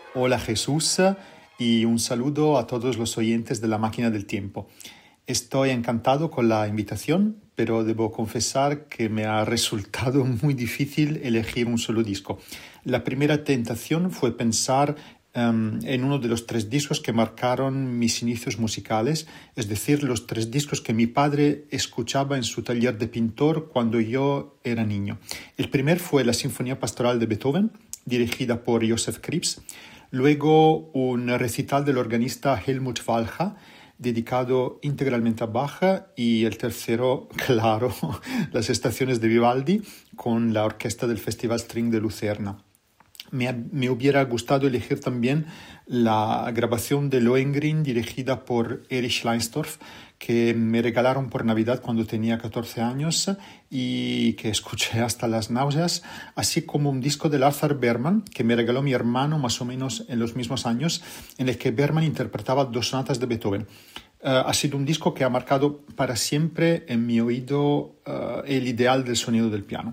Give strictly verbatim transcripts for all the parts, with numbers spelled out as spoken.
Hola Jesús y un saludo a todos los oyentes de La Máquina del Tiempo. Estoy encantado con la invitación, pero debo confesar que me ha resultado muy difícil elegir un solo disco. La primera tentación fue pensar um, en uno de los tres discos que marcaron mis inicios musicales, es decir, los tres discos que mi padre escuchaba en su taller de pintor cuando yo era niño. El primer fue la Sinfonía Pastoral de Beethoven, dirigida por Joseph Krips. Luego un recital del organista Helmut Walcha, dedicado integralmente a Bach, y el tercero, claro, las estaciones de Vivaldi con la orquesta del Festival String de Lucerna. Me, me hubiera gustado elegir también la grabación de Lohengrin dirigida por Erich Leinsdorf, que me regalaron por Navidad cuando tenía catorce años y que escuché hasta las náuseas, así como un disco de Arthur Berman que me regaló mi hermano más o menos en los mismos años, en el que Berman interpretaba dos sonatas de Beethoven. Uh, ha sido un disco que ha marcado para siempre en mi oído uh, el ideal del sonido del piano.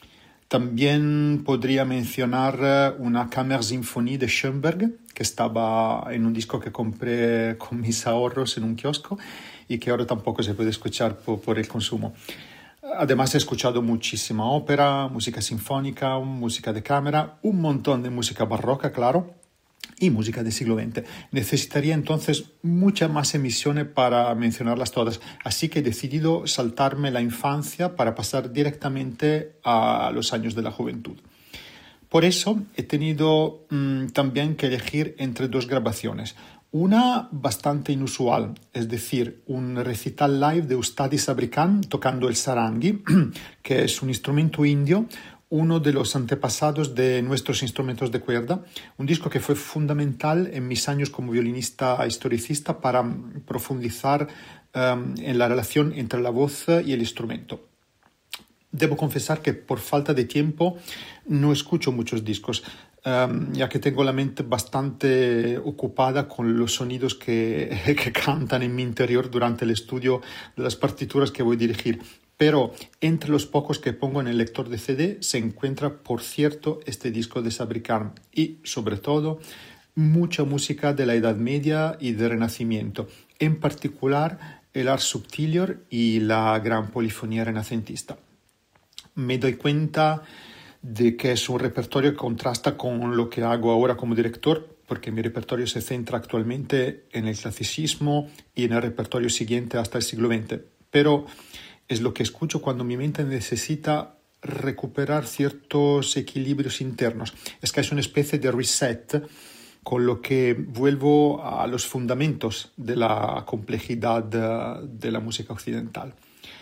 También podría mencionar una Kammersymphonie de Schoenberg, que estaba en un disco que compré con mis ahorros en un kiosco y que ahora tampoco se puede escuchar por, por el consumo. Además he escuchado muchísima ópera, música sinfónica, música de cámara, un montón de música barroca, claro, y música del siglo veinte. Necesitaría entonces muchas más emisiones para mencionarlas todas, así que he decidido saltarme la infancia para pasar directamente a los años de la juventud. Por eso he tenido mmm, también que elegir entre dos grabaciones. Una bastante inusual, es decir, un recital live de Ustadi Sabri Khan tocando el sarangi, que es un instrumento indio, uno de los antepasados de nuestros instrumentos de cuerda, un disco que fue fundamental en mis años como violinista historicista para profundizar um, en la relación entre la voz y el instrumento. Debo confesar que por falta de tiempo no escucho muchos discos, um, ya que tengo la mente bastante ocupada con los sonidos que, que cantan en mi interior durante el estudio de las partituras que voy a dirigir. Pero entre los pocos que pongo en el lector de C D se encuentra, por cierto, este disco de Sabri Khan y, sobre todo, mucha música de la Edad Media y del Renacimiento, en particular el Ars Subtilior y la gran polifonía renacentista. Me doy cuenta de que es un repertorio que contrasta con lo que hago ahora como director, porque mi repertorio se centra actualmente en el clasicismo y en el repertorio siguiente hasta el siglo veinte. Pero es lo que escucho cuando mi mente necesita recuperar ciertos equilibrios internos. Es que es una especie de reset, con lo que vuelvo a los fundamentos de la complejidad de, de la música occidental.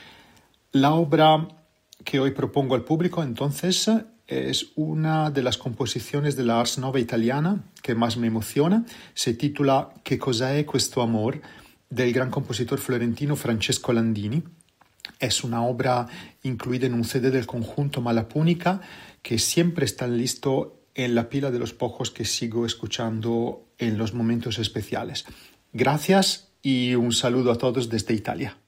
La obra que hoy propongo al público, entonces, es una de las composiciones de la Ars Nova italiana que más me emociona. Se titula Che cosa è questo amor, del gran compositor florentino Francesco Landini. Es una obra incluida en un C D del conjunto Malapunica que siempre está listo en la pila de los pocos que sigo escuchando en los momentos especiales. Gracias y un saludo a todos desde Italia.